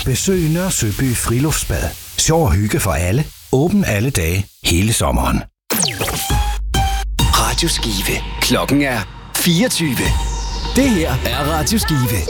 Besøg Nørre Søby Friluftsbad. Sjov og hygge for alle. Åben alle dage, hele sommeren. Radio Skive. Klokken er 24. Det her er Radio Skive.